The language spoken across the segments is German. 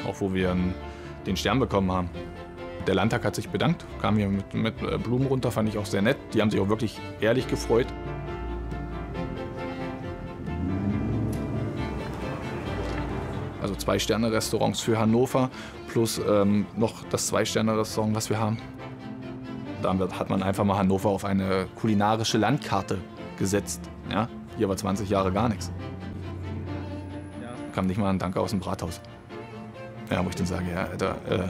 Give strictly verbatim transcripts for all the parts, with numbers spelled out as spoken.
auch wo wir den Stern bekommen haben. Der Landtag hat sich bedankt, kam hier mit, mit Blumen runter, fand ich auch sehr nett. Die haben sich auch wirklich ehrlich gefreut. Also Zwei-Sterne-Restaurants für Hannover plus ähm, noch das Zwei-Sterne-Restaurant, was wir haben. Damit hat man einfach mal Hannover auf eine kulinarische Landkarte gesetzt. Ja? Hier war zwanzig Jahre gar nichts. Kam nicht mal ein Danke aus dem Rathaus. Ja, wo ich dann sage, ja, Alter, äh,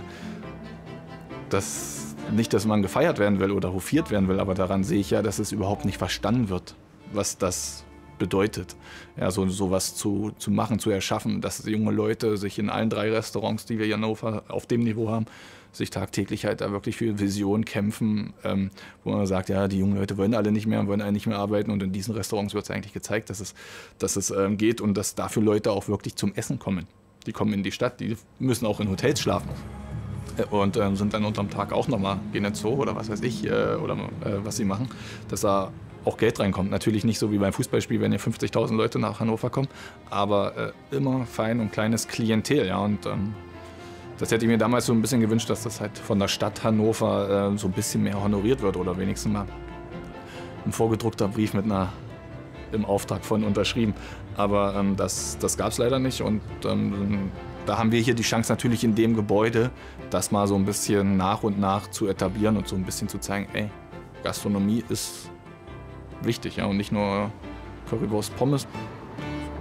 das, nicht, dass man gefeiert werden will oder hofiert werden will, aber daran sehe ich ja, dass es überhaupt nicht verstanden wird, was das bedeutet, ja, so sowas zu, zu machen, zu erschaffen, dass junge Leute sich in allen drei Restaurants, die wir hier in Hannover auf dem Niveau haben, sich tagtäglich halt da wirklich für Vision kämpfen, ähm, wo man sagt, ja, die jungen Leute wollen alle nicht mehr, wollen alle nicht mehr arbeiten und in diesen Restaurants wird es eigentlich gezeigt, dass es, dass es ähm, geht und dass dafür Leute auch wirklich zum Essen kommen. Die kommen in die Stadt, die müssen auch in Hotels schlafen und ähm, sind dann unterm Tag auch nochmal, gehen ins Zoo oder was weiß ich, äh, oder äh, was sie machen, dass da auch Geld reinkommt. Natürlich nicht so wie beim Fußballspiel, wenn hier fünfzigtausend Leute nach Hannover kommen, aber äh, immer fein und kleines Klientel. Ja, und ähm, das hätte ich mir damals so ein bisschen gewünscht, dass das halt von der Stadt Hannover äh, so ein bisschen mehr honoriert wird oder wenigstens mal ein vorgedruckter Brief mit einer im Auftrag von unterschrieben. Aber ähm, das, das gab es leider nicht und ähm, da haben wir hier die Chance natürlich in dem Gebäude, das mal so ein bisschen nach und nach zu etablieren und so ein bisschen zu zeigen, ey, Gastronomie ist wichtig, ja, und nicht nur Currywurst, Pommes.